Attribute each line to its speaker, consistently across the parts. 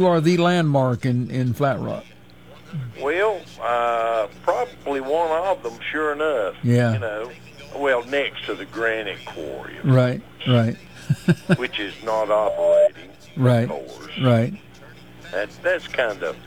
Speaker 1: you are the landmark in Flat Rock.
Speaker 2: Well, probably one of them, sure enough.
Speaker 1: Yeah.
Speaker 2: You know, well, next to the granite quarry.
Speaker 1: Right.
Speaker 2: Which is not operating,
Speaker 1: Right.
Speaker 2: of course.
Speaker 1: Right.
Speaker 2: That's kind of,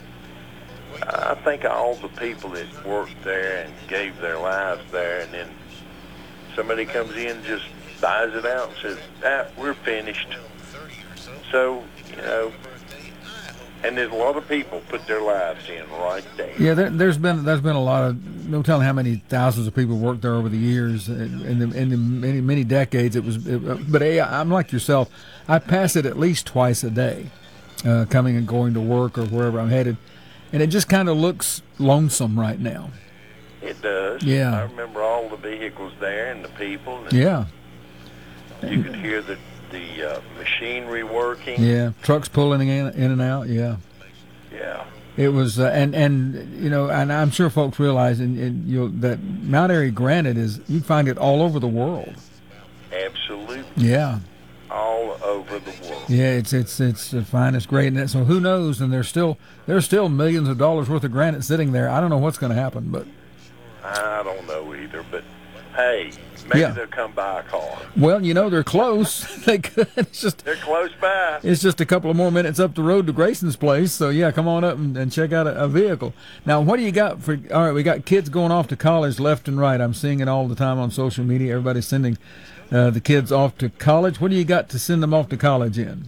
Speaker 2: I think all the people that worked there and gave their lives there, and then somebody comes in and just buys it out and says, we're finished. So, you know, and there's a lot of people put their lives in right there.
Speaker 1: Yeah, there's been a lot of, no telling how many thousands of people worked there over the years, in the many decades. But I'm like yourself. I pass it at least twice a day, coming and going to work or wherever I'm headed, and it just kind of looks lonesome right now.
Speaker 2: It does.
Speaker 1: Yeah.
Speaker 2: I remember all the vehicles there and the people. And
Speaker 1: yeah.
Speaker 2: You could hear the machinery working.
Speaker 1: Yeah, trucks pulling in and out. Yeah.
Speaker 2: Yeah.
Speaker 1: It was, and you know, and I'm sure folks realize, that Mount Airy granite you find it all over the world.
Speaker 2: Absolutely.
Speaker 1: Yeah.
Speaker 2: All over the world.
Speaker 1: Yeah, it's the finest grade, and so who knows? And there's still millions of dollars worth of granite sitting there. I don't know what's going to happen, but
Speaker 2: I don't know either. But hey, maybe they'll come by a car.
Speaker 1: Well, you know, they're close. They could.
Speaker 2: They're close by.
Speaker 1: It's just a couple of more minutes up the road to Grayson's place. So yeah, come on up and check out a vehicle. Now, what do you got for? All right, we got kids going off to college left and right. I'm seeing it all the time on social media. Everybody's sending the kids off to college. What do you got to send them off to college in?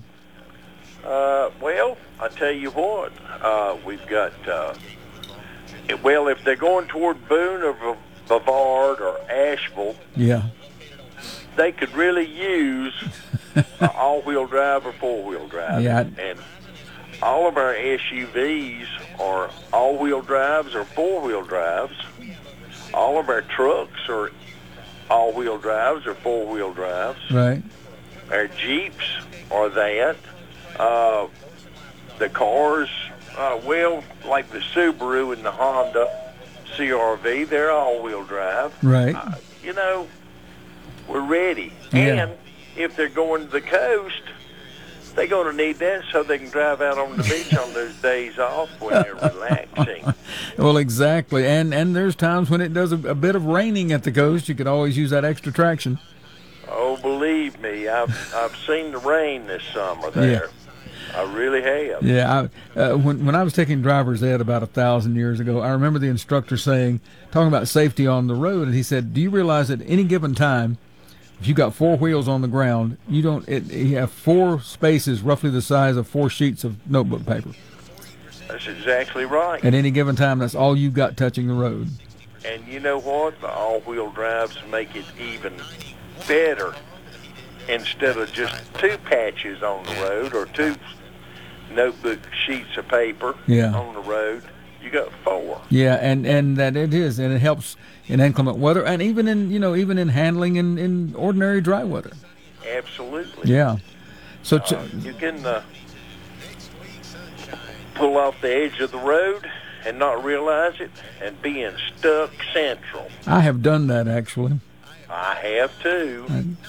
Speaker 2: Well, I tell you what, we've got. Well, if they're going toward Boone or Bavard or Asheville,
Speaker 1: yeah,
Speaker 2: they could really use all-wheel drive or four-wheel drive.
Speaker 1: Yeah.
Speaker 2: And all of our SUVs are all-wheel drives or four-wheel drives. All of our trucks are all-wheel drives or four-wheel drives.
Speaker 1: Right.
Speaker 2: Our Jeeps are that. The cars, well, like the Subaru and the Honda CRV, they're all-wheel drive.
Speaker 1: Right.
Speaker 2: You know, we're ready.
Speaker 1: Yeah.
Speaker 2: And if they're going to the coast, they're going to need that so they can drive out on the beach on those days off when they're relaxing.
Speaker 1: Well, exactly. And there's times when it does a bit of raining at the coast. You could always use that extra traction.
Speaker 2: Oh, believe me, I've seen the rain this summer there.
Speaker 1: Yeah.
Speaker 2: I really have.
Speaker 1: Yeah, when I was taking driver's ed about 1,000 years ago, I remember the instructor talking about safety on the road, and he said, "Do you realize at any given time, if you got four wheels on the ground, you have four spaces roughly the size of 4 sheets of notebook paper."
Speaker 2: That's exactly right.
Speaker 1: At any given time, that's all you've got touching the road.
Speaker 2: And you know what? The all-wheel drives make it even better. Instead of just 2 patches on the road or 2 notebook sheets of paper on the road, you got 4.
Speaker 1: Yeah, and that it is, and it helps in inclement weather, and even in handling in ordinary dry weather.
Speaker 2: Absolutely.
Speaker 1: Yeah. So
Speaker 2: you can pull off the edge of the road and not realize it, and being stuck central.
Speaker 1: I have done that actually.
Speaker 2: I have too.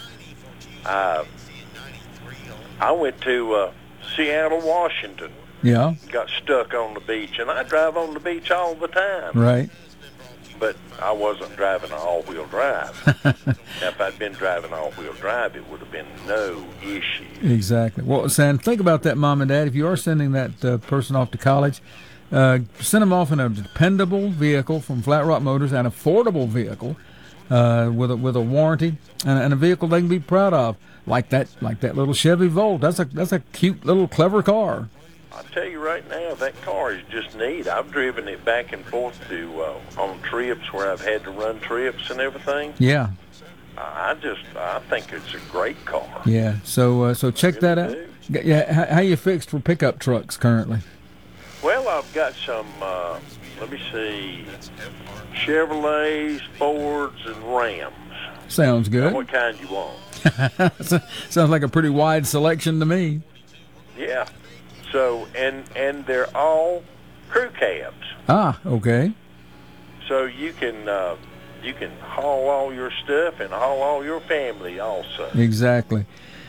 Speaker 2: I went to Seattle, Washington.
Speaker 1: Yeah.
Speaker 2: Got stuck on the beach, and I drive on the beach all the time.
Speaker 1: Right.
Speaker 2: But I wasn't driving an all-wheel drive. Now, if I'd been driving all-wheel drive, it would have been no issue.
Speaker 1: Exactly. Well, Sam, think about that, Mom and Dad. If you are sending that person off to college, send them off in a dependable vehicle from Flat Rock Motors, an affordable vehicle with a warranty, and a vehicle they can be proud of, like that little Chevy Volt. That's a cute little clever car.
Speaker 2: I'll tell you right now, that car is just neat. I've driven it back and forth to on trips where I've had to run trips and everything.
Speaker 1: Yeah.
Speaker 2: I think it's a great car.
Speaker 1: Yeah. So check that out. Yeah. How you fixed for pickup trucks currently?
Speaker 2: Well, I've got some. Let me see. Chevrolets, Fords, and Rams.
Speaker 1: Sounds good.
Speaker 2: What kind you want?
Speaker 1: Sounds like a pretty wide selection to me.
Speaker 2: Yeah. So and they're all crew cabs.
Speaker 1: Ah, okay.
Speaker 2: So you can haul all your stuff and haul all your family also.
Speaker 1: Exactly.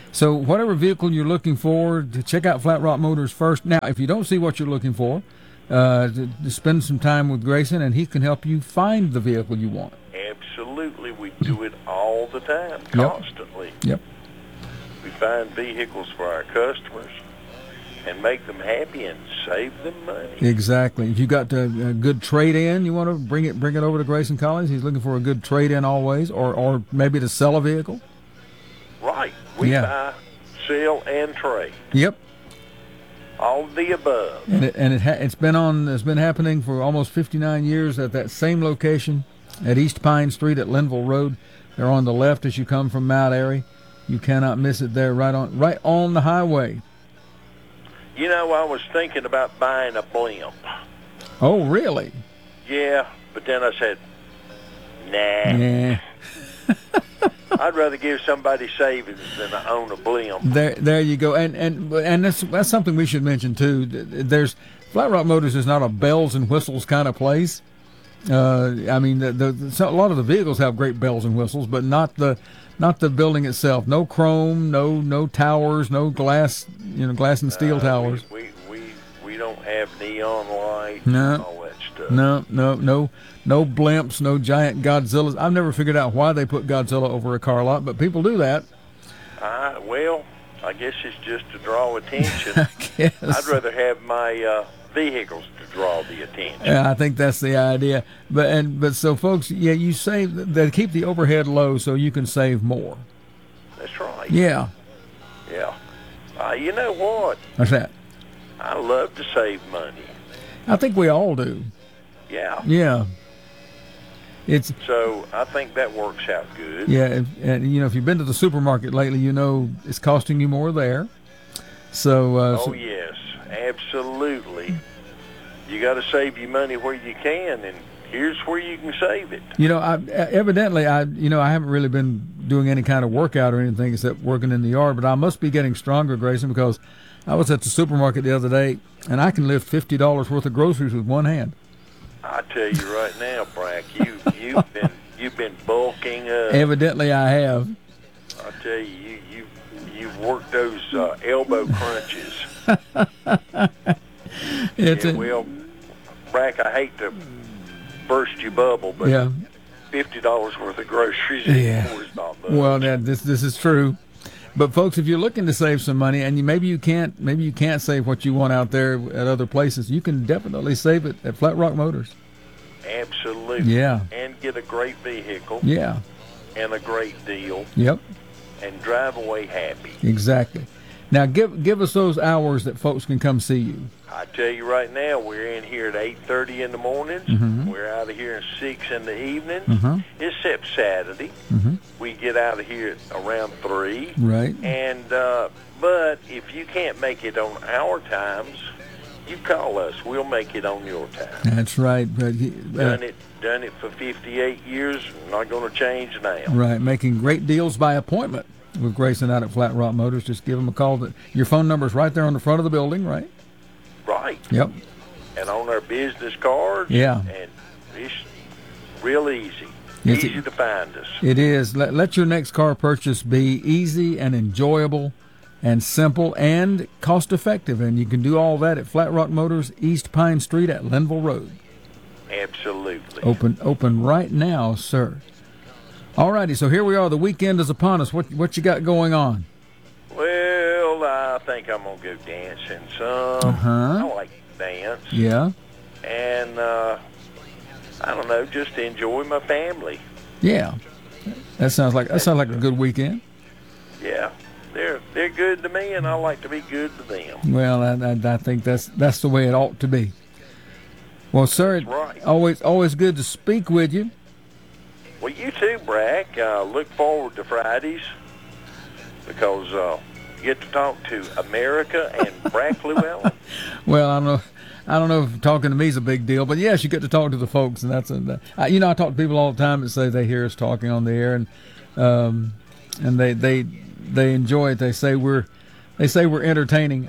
Speaker 1: So whatever vehicle you're looking for, to check out Flat Rock Motors first. Now, if you don't see what you're looking for, to spend some time with Grayson, and he can help you find the vehicle you want.
Speaker 2: Absolutely. We do it all the time, constantly.
Speaker 1: Yep.
Speaker 2: We find vehicles for our customers and make them happy and save them money.
Speaker 1: Exactly. If you got a good trade-in, you want to bring it over to Grayson Collins. He's looking for a good trade-in always, or maybe to sell a vehicle.
Speaker 2: Right. We buy, sell, and trade.
Speaker 1: Yep.
Speaker 2: All of the above.
Speaker 1: And it's been happening for almost 59 years at that same location at East Pine Street at Linville Road. They're on the left as you come from Mount Airy. You cannot miss it there, right on the highway.
Speaker 2: You know, I was thinking about buying a blimp.
Speaker 1: Oh, really?
Speaker 2: Yeah, but then I said, nah. I'd rather give somebody savings than I own a blimp.
Speaker 1: There you go. And that's something we should mention too. There's Flat Rock Motors is not a bells and whistles kind of place. I mean, a lot of the vehicles have great bells and whistles, but not the building itself. No chrome, no towers, no glass, glass and steel towers.
Speaker 2: We don't have neon lights
Speaker 1: No.
Speaker 2: and all that stuff.
Speaker 1: No blimps, no giant Godzillas. I've never figured out why they put Godzilla over a car lot, but people do that.
Speaker 2: Well, I guess it's just to draw attention.
Speaker 1: I guess.
Speaker 2: I'd rather have my vehicles to draw the attention.
Speaker 1: Yeah, I think that's the idea. But so folks, you save. They keep the overhead low so you can save more.
Speaker 2: That's right.
Speaker 1: Yeah.
Speaker 2: Yeah. You know what?
Speaker 1: What's that?
Speaker 2: I love to save money.
Speaker 1: I think we all do.
Speaker 2: Yeah.
Speaker 1: Yeah.
Speaker 2: So I think that works out good.
Speaker 1: Yeah, and if you've been to the supermarket lately, it's costing you more there. So.
Speaker 2: Yes, absolutely. You got to save your money where you can, and here's where you can save it.
Speaker 1: Evidently, I haven't really been doing any kind of workout or anything except working in the yard, but I must be getting stronger, Grayson, because I was at the supermarket the other day, and I can lift $50 worth of groceries with one hand.
Speaker 2: I tell you right now, Brack, you've been bulking up.
Speaker 1: Evidently, I have.
Speaker 2: I tell you, you've worked those elbow crunches. Well, Brack, I hate to burst your bubble, but $50 worth of groceries anymore is not much.
Speaker 1: Well, this is true. But folks, if you're looking to save some money, and maybe you can't save what you want out there at other places, you can definitely save it at Flat Rock Motors.
Speaker 2: Absolutely.
Speaker 1: Yeah.
Speaker 2: And get a great vehicle.
Speaker 1: Yeah.
Speaker 2: And a great deal.
Speaker 1: Yep.
Speaker 2: And drive away happy.
Speaker 1: Exactly. Now, give us those hours that folks can come see you.
Speaker 2: I tell you right now, we're in here at 8:30 in the mornings.
Speaker 1: Mm-hmm.
Speaker 2: We're out of here at 6 in the evenings,
Speaker 1: mm-hmm.
Speaker 2: except Saturday.
Speaker 1: Mm-hmm.
Speaker 2: We get out of here at around 3.
Speaker 1: Right.
Speaker 2: And but if you can't make it on our times, you call us. We'll make it on your time.
Speaker 1: That's right. But,
Speaker 2: done it for 58 years. Not going to change now.
Speaker 1: Right. Making great deals by appointment with Grayson out at Flat Rock Motors. Just give them a call. Your phone number is right there on the front of the building, right?
Speaker 2: Right.
Speaker 1: Yep.
Speaker 2: And on our business cards.
Speaker 1: Yeah.
Speaker 2: And it's real easy. Easy to find us.
Speaker 1: It is. Let your next car purchase be easy and enjoyable and simple and cost-effective. And you can do all that at Flat Rock Motors, East Pine Street at Linville Road.
Speaker 2: Absolutely.
Speaker 1: Open right now, sir. All righty, so here we are. The weekend is upon us. What you got going on?
Speaker 2: Well, I think I'm going to go dancing some. I like to dance.
Speaker 1: Yeah.
Speaker 2: And, I don't know, just enjoy my family.
Speaker 1: Yeah. That sounds like a good weekend.
Speaker 2: Yeah. They're good to me, and I like to be good to them.
Speaker 1: Well, I think that's the way it ought to be. Well, sir,
Speaker 2: right.
Speaker 1: always good to speak with you.
Speaker 2: Well, you too, Brack. Look forward to Fridays because you get to talk to America and Brack Llewellyn.
Speaker 1: Well, I don't know if talking to me is a big deal, but yes, you get to talk to the folks, and that's I talk to people all the time that say they hear us talking on the air, and they enjoy it. They say we're entertaining.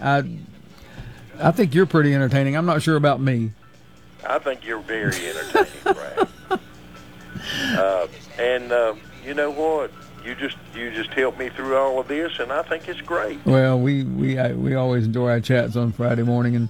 Speaker 1: I think you're pretty entertaining. I'm not sure about me.
Speaker 2: I think you're very entertaining, Brad. And you know what? you just helped me through all of this, and I think it's great.
Speaker 1: Well, we always enjoy our chats on Friday morning, and